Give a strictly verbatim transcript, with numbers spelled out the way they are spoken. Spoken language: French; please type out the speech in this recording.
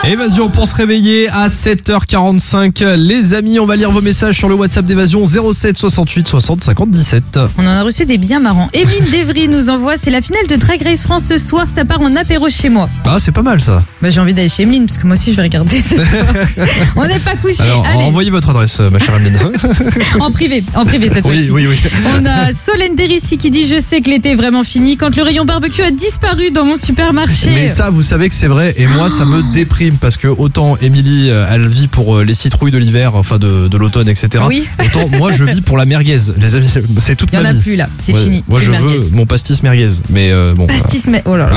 Évasion pour se réveiller à sept heures quarante-cinq. Les amis, on va lire vos messages sur le WhatsApp d'Évasion zéro sept soixante-huit soixante cinquante dix-sept. On en a reçu des bien marrants. Evelyne Devry nous envoie, c'est la finale de Drag Race France ce soir, ça part en apéro chez moi. Ah, c'est pas mal ça. Bah, j'ai envie d'aller chez Emeline parce que moi aussi je vais regarder ce soir. On n'est pas couché. Alors, Allez. envoyez votre adresse, ma chère Ameline. En privé, en privé cette Oui, fois-ci. oui, oui. On a Solène Derissi qui dit: je sais que l'été est vraiment fini quand le rayon barbecue a disparu dans mon supermarché. Mais ça, vous savez que c'est vrai, et moi, ça me déprime parce que autant Émilie, elle vit pour les citrouilles de l'hiver, enfin de, de l'automne, et cetera. Oui. Autant moi, je vis pour la merguez. Les amis, c'est toute Il n'y en ma a vie. plus là, c'est Ouais, fini. Moi, plus je merguez. veux mon pastis merguez, mais euh, bon. Pastis, mais oh là là.